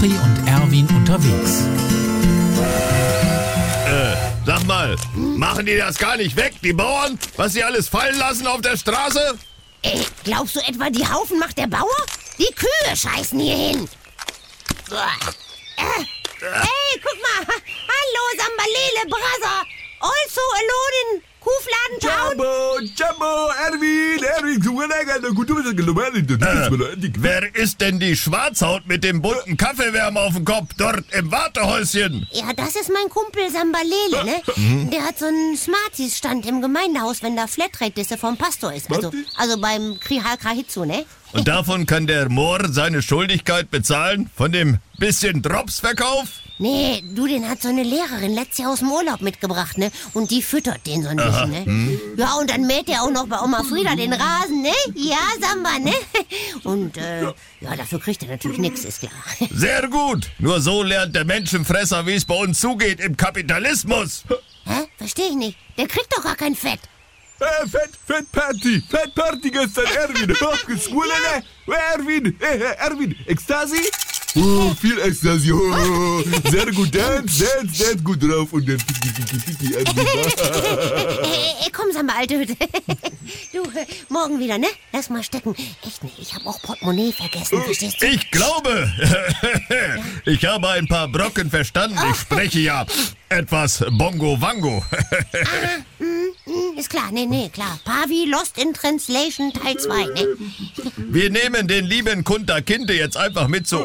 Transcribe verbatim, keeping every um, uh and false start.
Jochi und Erwin unterwegs. Äh, sag mal, machen die das gar nicht weg, die Bauern? Was sie alles fallen lassen auf der Straße? Äh, glaubst du etwa, die Haufen macht der Bauer? Die Kühe scheißen hier hin. Äh, hey, guck mal. Hallo, Sambalele, Brother. Also alone in Kuhfladen Town. Jumbo, Jumbo, Erwin, Erwin. Äh, wer ist denn die Schwarzhaut mit dem bunten Kaffeewärmer auf dem Kopf dort im Wartehäuschen? Ja, das ist mein Kumpel Sambalele, ne? Der hat so einen Smarties-Stand im Gemeindehaus, wenn da Flatrate-Disse vom Pastor ist. Also, also beim Krihal Krahitzu, ne? Und davon kann der Mohr seine Schuldigkeit bezahlen? Von dem bisschen Dropsverkauf? Nee, du, den hat so eine Lehrerin letztes Jahr aus dem Urlaub mitgebracht, ne? Und die füttert den so ein Aha. bisschen, ne? Ja, und dann mäht er auch noch bei Oma Frieda den Rasen, ne? Ja, Samba, ne? Und, äh, ja, dafür kriegt er natürlich nichts, ist klar. Sehr gut. Nur so lernt der Menschenfresser, wie es bei uns zugeht im Kapitalismus. Hä? Versteh ich nicht. Der kriegt doch gar kein Fett. Äh, Fett, Fett Party, Fett Party gestern, Erwin. Schwule, ne? Erwin, äh, Erwin, Ekstasi? Oh, viel Ekstasi. Oh, sehr gut, dance, dance, dance, gut drauf. Und dann tiki, tiki, tiki, Erwin. Äh, komm, Samba, alte Hütte. Du, äh, morgen wieder, ne? Lass mal stecken. Echt nicht, ich hab auch Portemonnaie vergessen, verstehst du? Ich glaube, ich habe ein paar Brocken verstanden. Ich spreche ja etwas Bongo-Wango. Ist klar, nee, nee, klar. Pavi Lost in Translation Teil zwei, ne? Wir nehmen den lieben Kunter Kinte jetzt einfach mit zu